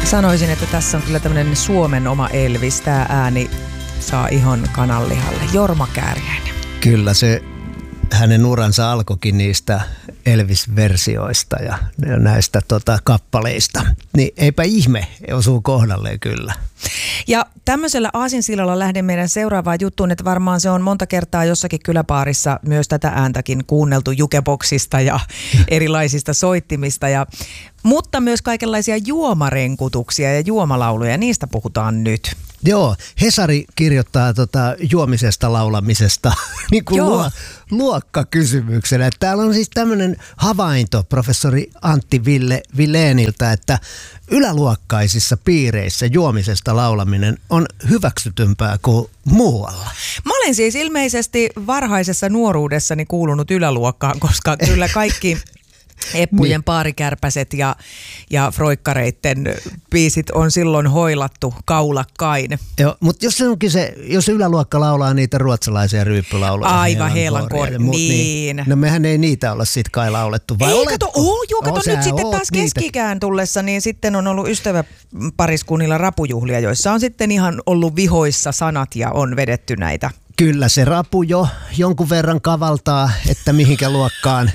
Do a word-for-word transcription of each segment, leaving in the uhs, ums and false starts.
Sanoisin, että tässä on kyllä tämmöinen Suomen oma Elvis. Tämä ääni saa ihon kananlihalle. Jorma Kääriäinen. Kyllä se hänen uransa alkoikin niistä Elvis-versioista ja näistä tota, kappaleista. Niin eipä ihme, osuu kohdalleen kyllä. Ja tämmöisellä aasinsillalla lähden meidän seuraavaan juttuun, että varmaan se on monta kertaa jossakin kyläpaarissa myös tätä ääntäkin kuunneltu jukeboksista ja erilaisista soittimista. Ja, mutta myös kaikenlaisia juomarenkutuksia ja juomalauluja, niistä puhutaan nyt. Joo, Hesari kirjoittaa tota juomisesta laulamisesta niin kuin luo, luokkakysymyksenä. Täällä on siis tämmöinen havainto professori Antti Ville Vileeniltä, että yläluokkaisissa piireissä juomisesta laulaminen on hyväksytympää kuin muualla. Mä olen siis ilmeisesti varhaisessa nuoruudessani kuulunut yläluokkaan, koska kyllä kaikki Eppujen niin. Paarikärpäset ja, ja Froikkareitten biisit on silloin hoilattu kaulakkain. Joo, mutta jos se onkin se, jos yläluokka laulaa niitä ruotsalaisia ryyppylauluja. Aivan Heelankoori, niin. niin. No mehän ei niitä olla sit kai laulettu, vai ei, oletko? kato, oh, joo, kato oh, nyt sitten taas keskikään tullessa, niin sitten on ollut ystäväpariskunnilla rapujuhlia, joissa on sitten ihan ollut vihoissa sanat ja on vedetty näitä. Kyllä se rapu jo jonkun verran kavaltaa, että mihinkä luokkaan.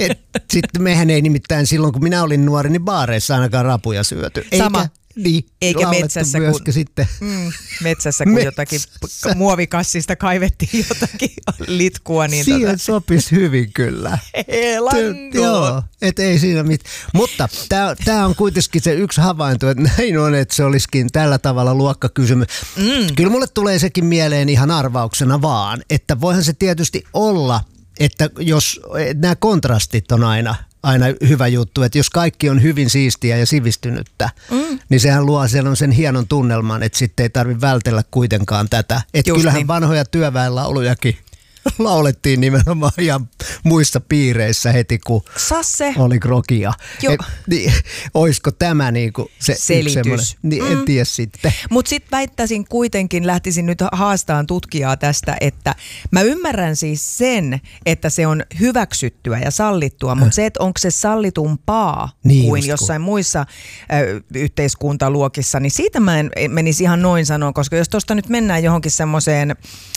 Sitten mehän ei nimittäin silloin, kun minä olin nuori, niin baareissa ainakaan rapuja syöty. Sama. Eikä, niin, Eikä metsässä, kun, sitten. Mm, metsässä, kun metsässä. jotakin muovikassista kaivettiin jotakin litkua. Niin siihen tota. sopisi hyvin kyllä. Heelanko. Joo, et ei siinä mitään. Mutta tämä on kuitenkin se yksi havainto, että näin on, että se olisikin tällä tavalla luokkakysymys. Mm. Kyllä mulle tulee sekin mieleen ihan arvauksena vaan, että voihan se tietysti olla, että jos nämä kontrastit on aina, aina hyvä juttu, että jos kaikki on hyvin siistiä ja sivistynyttä, mm. niin sehän luo sen hienon tunnelman, että sitten ei tarvitse vältellä kuitenkaan tätä. Että kyllähän niin. vanhoja työväenlaulujakin laulettiin nimenomaan ihan muissa piireissä heti, kun Sasse. oli krokia. Et, niin, olisiko tämä niinku se selitys? Niin, en mm. tiedä sitten. Mutta sitten väittäisin kuitenkin, lähtisin nyt haastaan tutkijaa tästä, että mä ymmärrän siis sen, että se on hyväksyttyä ja sallittua, mutta se, että onko se sallitumpaa niin kuin jossain muissa ö, yhteiskuntaluokissa, niin siitä mä en menisi ihan noin sanoa, koska jos tuosta nyt mennään johonkin semmoiseen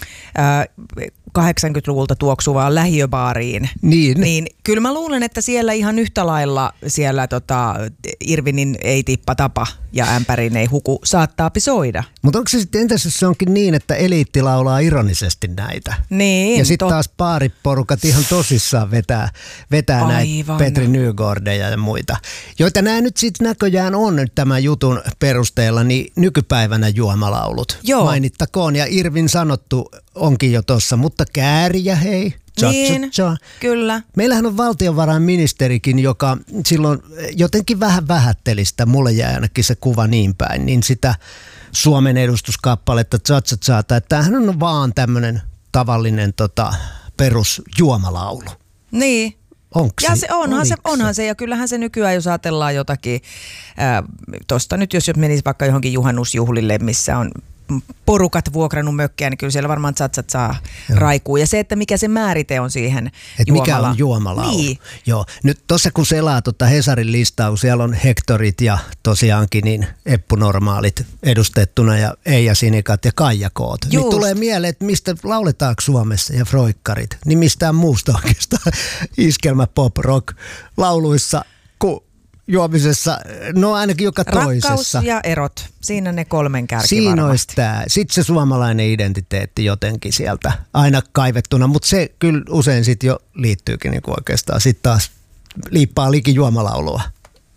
kahdeksankymmentäluvulta tuoksuvaan lähiöbaariin, niin. niin kyllä mä luulen, että siellä ihan yhtä lailla siellä tota, Irvinin ei tippa tapa ja ämpärin ei huku saattaapi soida. Mutta onko se sitten, entäs jos se onkin niin, että eliitti laulaa ironisesti näitä? Niin. Ja sitten taas baariporukat ihan tosissaan vetää, vetää näitä Petri Nygårdeja ja muita, joita nämä nyt sitten näköjään on nyt tämän jutun perusteella, niin nykypäivänä juomalaulut. Joo. Mainittakoon, ja Irvin sanottu onkin jo tossa, mutta Kääriä hei. Cha, niin, cha, cha. Kyllä. Meillähän on valtiovarainministerikin, joka silloin jotenkin vähän vähätteli sitä, mulle jäi ainakin se kuva niin päin, niin sitä Suomen edustuskappaletta cha, cha, cha, että tämähän on vaan tämmöinen tavallinen tota, perusjuomalaulu. Niin. Onks ja se, onhan, se, onhan se, ja kyllähän se nykyään, jos ajatellaan jotakin, tuosta nyt jos menisi vaikka johonkin juhannusjuhlille, missä on porukat vuokrannut mökkiä, niin kyllä siellä varmaan tsatsat saa raikuu. Ja se, että mikä se määrite on siihen Et mikä on juomalaulu. Niin. Joo. Nyt tuossa kun selaa tuota Hesarin listaa, kun siellä on Hektorit ja tosiaankin niin Eppu-normaalit edustettuna ja Eija Sinikat ja Kaija Koot. Niin tulee mieleen, että mistä lauletaanko Suomessa ja Froikkarit. Niin mistään muusta oikeastaan iskelmä pop rock lauluissa kuin juomisessa, no ainakin joka toisessa. Rakkaus ja erot, siinä ne kolmen kärki siinä varmasti. Olisi tämä. Sitten se suomalainen identiteetti jotenkin sieltä aina kaivettuna, mutta se kyllä usein sitten jo liittyykin niinku oikeastaan. Sitten taas liippaa liki juomalaulua.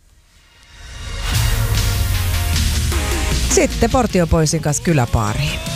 Sitten Portiopoisin kanssa kyläpaariin.